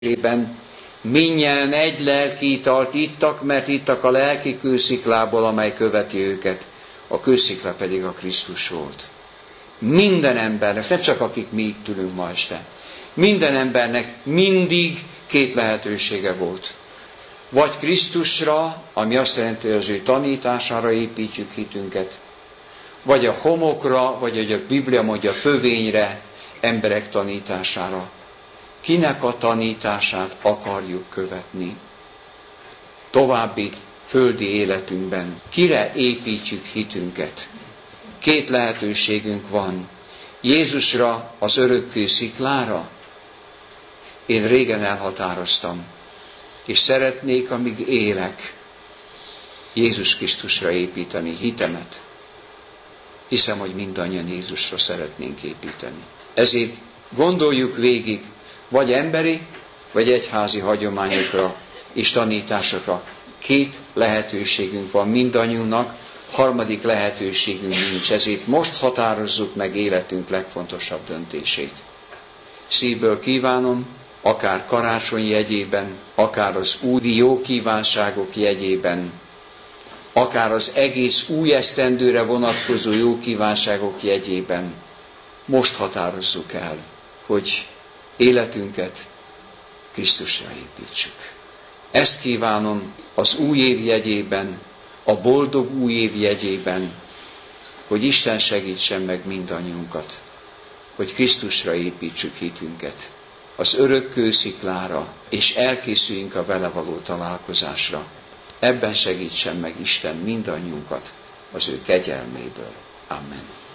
testében mindnyájan egy lelki italt ittak, mert ittak a lelki kősziklából, amely követi őket. A kőszikla pedig a Krisztus volt. Minden embernek, nem csak akik mi itt ülünk ma este, minden embernek mindig két lehetősége volt. Vagy Krisztusra, ami azt jelenti, hogy az ő tanítására építsük hitünket, vagy a homokra, vagy hogy a Biblia mondja, fövényre, emberek tanítására. Kinek a tanítását akarjuk követni? További földi életünkben. Kire építsük hitünket? Két lehetőségünk van. Jézusra, az örökkő sziklára? Én régen elhatároztam, és szeretnék, amíg élek, Jézus Krisztusra építeni hitemet. Hiszem, hogy mindannyian Jézusra szeretnénk építeni. Ezért gondoljuk végig, vagy emberi, vagy egyházi hagyományokra és tanításokra. Két lehetőségünk van mindannyiunknak, harmadik lehetőségünk nincs. Ezért most határozzuk meg életünk legfontosabb döntését. Szívből kívánom, akár karácsony jegyében, akár az úri jó kívánságok jegyében, akár az egész új esztendőre vonatkozó jó kívánságok jegyében, most határozzuk el, hogy életünket Krisztusra építsük. Ezt kívánom az új év jegyében, a boldog új év jegyében, hogy Isten segítsen meg mindannyiunkat, hogy Krisztusra építsük hitünket, az örök kősziklára, és elkészüljünk a vele való találkozásra. Ebben segítsen meg Isten mindannyiunkat az ő kegyelméből. Amen.